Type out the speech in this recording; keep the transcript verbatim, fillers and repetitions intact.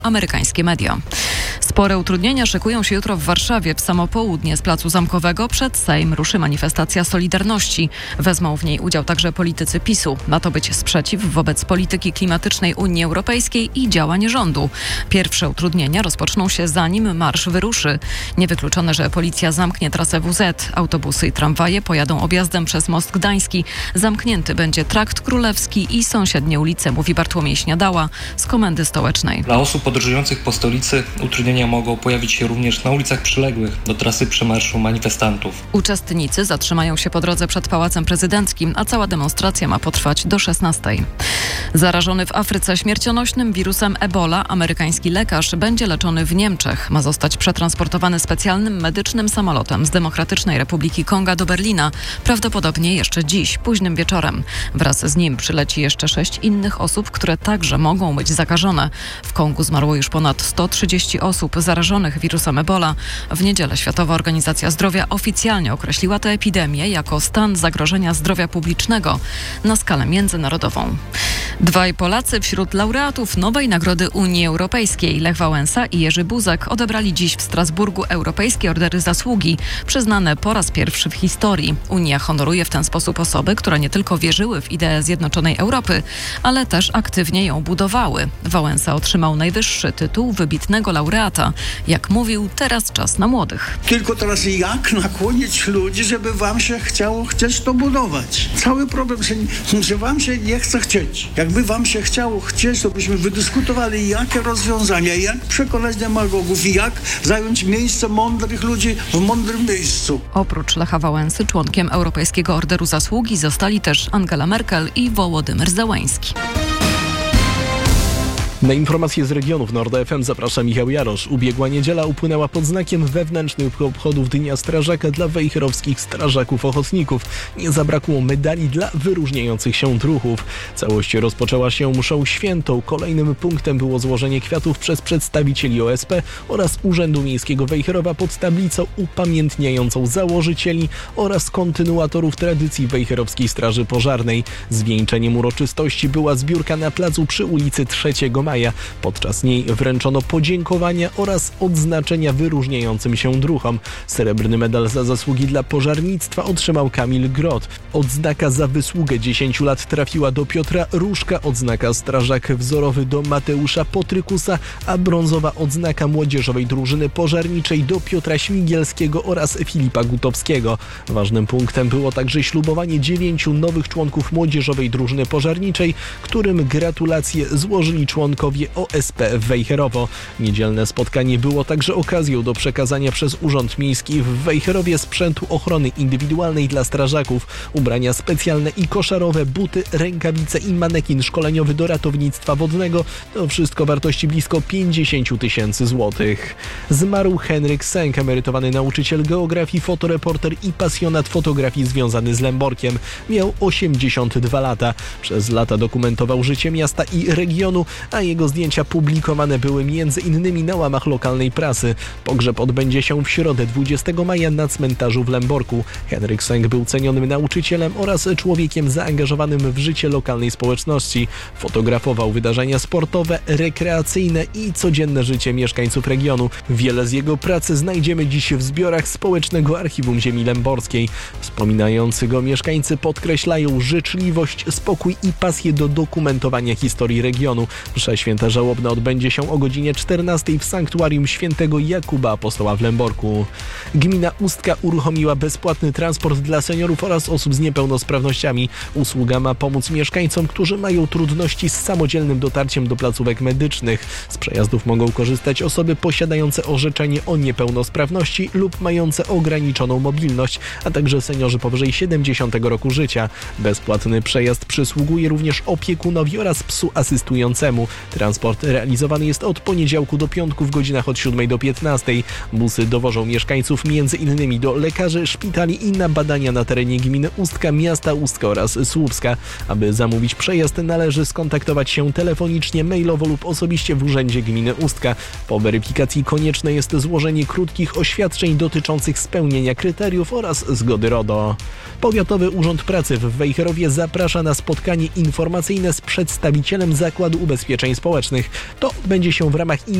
amerykańskie media. Spore utrudnienia szykują się jutro w Warszawie. W samo południe z Placu Zamkowego przed Sejm ruszy manifestacja Solidarności. Wezmą w niej udział także politycy PiSu. Ma to być sprzeciw wobec polityki klimatycznej Unii Europejskiej i działań rządu. Pierwsze utrudnienia rozpoczną się zanim marsz wyruszy. Niewykluczone, że policja zamknie trasę W Z. Autobusy i tramwaje pojadą objazdem przez Most Gdański. Zamknięty będzie Trakt Królewski i sąsiednie ulice, mówi Bartłomiej Śniadała z Komendy Stołecznej. Dla osób podróżujących po stolicy utrudnienia mogą pojawić się również na ulicach przyległych do trasy przemarszu manifestantów. Uczestnicy zatrzymają się po drodze przed Pałacem Prezydenckim, a cała demonstracja ma potrwać do szesnastej. Zarażony w Afryce śmiercionośnym wirusem Ebola amerykański lekarz będzie leczony w Niemczech. Ma zostać przetransportowany specjalnym medycznym samolotem z Demokratycznej Republiki Konga do Berlina. Prawdopodobnie jeszcze dziś, późnym wieczorem. Wraz z nim przyleci jeszcze sześć innych osób, które także mogą być zakażone. W Kongu zmarło już ponad sto trzydzieści osób zarażonych wirusem Ebola. W niedzielę Światowa Organizacja Zdrowia oficjalnie określiła tę epidemię jako stan zagrożenia zdrowia publicznego na skalę międzynarodową. Dwaj Polacy wśród laureatów nowej Nagrody Unii Europejskiej, Lech Wałęsa i Jerzy Buzek, odebrali dziś w Strasburgu Europejskie Ordery Zasługi, przyznane po raz pierwszy w historii. Unia honoruje w ten sposób osoby, które nie tylko wierzyły w ideę zjednoczonej Europy, ale też aktywnie ją budowały. Wałęsa otrzymał najwyższy tytuł wybitnego laureata. Jak mówił, teraz czas na młodych. Tylko teraz jak nakłonić ludzi, żeby wam się chciało chcieć to budować? Cały problem, że, że wam się nie chce chcieć. Jakby wam się chciało chcieć, to byśmy wydyskutowali, jakie rozwiązania, jak przekonać demagogów i jak zająć miejsce mądrych ludzi w mądrym miejscu. Oprócz Lecha Wałęsy członkiem Europejskiego Orderu Zasługi zostali też Angela Merkel i Wołodymyr Zełański. Na informacje z regionów Nord F M zaprasza Michał Jarosz. Ubiegła niedziela upłynęła pod znakiem wewnętrznych obchodów Dnia Strażaka dla wejherowskich strażaków ochotników. Nie zabrakło medali dla wyróżniających się druhów. Całość rozpoczęła się mszą świętą. Kolejnym punktem było złożenie kwiatów przez przedstawicieli O S P oraz Urzędu Miejskiego Wejherowa pod tablicą upamiętniającą założycieli oraz kontynuatorów tradycji Wejherowskiej Straży Pożarnej. Zwieńczeniem uroczystości była zbiórka na placu przy ulicy trzeciego Maja. Podczas niej wręczono podziękowania oraz odznaczenia wyróżniającym się druhom. Srebrny medal za zasługi dla pożarnictwa otrzymał Kamil Grot. Odznaka za wysługę dziesięciu lat trafiła do Piotra Różka, odznaka strażak wzorowy do Mateusza Potrykusa, a brązowa odznaka młodzieżowej drużyny pożarniczej do Piotra Śmigielskiego oraz Filipa Gutowskiego. Ważnym punktem było także ślubowanie dziewięciu nowych członków młodzieżowej drużyny pożarniczej, którym gratulacje złożyli członkowie O S P Wejherowo. Niedzielne spotkanie było także okazją do przekazania przez Urząd Miejski w Wejherowie sprzętu ochrony indywidualnej dla strażaków, ubrania specjalne i koszarowe, buty, rękawice i manekin szkoleniowy do ratownictwa wodnego. To wszystko wartości blisko pięćdziesiąt tysięcy złotych. Zmarł Henryk Sęk, emerytowany nauczyciel geografii, fotoreporter i pasjonat fotografii związany z Lęborkiem. Miał osiemdziesiąt dwa lata. Przez lata dokumentował życie miasta i regionu, a jego zdjęcia publikowane były między innymi na łamach lokalnej prasy. Pogrzeb odbędzie się w środę dwudziestego maja na cmentarzu w Lęborku. Henryk Sęk był cenionym nauczycielem oraz człowiekiem zaangażowanym w życie lokalnej społeczności. Fotografował wydarzenia sportowe, rekreacyjne i codzienne życie mieszkańców regionu. Wiele z jego pracy znajdziemy dziś w zbiorach Społecznego Archiwum Ziemi Lęborskiej. Wspominający go mieszkańcy podkreślają życzliwość, spokój i pasję do dokumentowania historii regionu. Msza święta żałobna odbędzie się o godzinie czternastej w sanktuarium świętego Jakuba Apostoła w Lęborku. Gmina Ustka uruchomiła bezpłatny transport dla seniorów oraz osób z niepełnosprawnościami. Usługa ma pomóc mieszkańcom, którzy mają trudności z samodzielnym dotarciem do placówek medycznych. Z przejazdów mogą korzystać osoby posiadające orzeczenie o niepełnosprawności lub mające ograniczoną mobilność, a także seniorzy powyżej siedemdziesiątego roku życia. Bezpłatny przejazd przysługuje również opiekunowi oraz psu asystującemu. Transport realizowany jest od poniedziałku do piątku w godzinach od siódmej do piętnastej. Busy dowożą mieszkańców między innymi do lekarzy, szpitali i na badania na terenie gminy Ustka, miasta Ustka oraz Słupska. Aby zamówić przejazd, należy skontaktować się telefonicznie, mailowo lub osobiście w Urzędzie Gminy Ustka. Po weryfikacji konieczne jest złożenie krótkich oświadczeń dotyczących spełnienia kryteriów oraz zgody RODO. Powiatowy Urząd Pracy w Wejherowie zaprasza na spotkanie informacyjne z przedstawicielem Zakładu Ubezpieczeń ubezpieczeń społecznych. To będzie się w ramach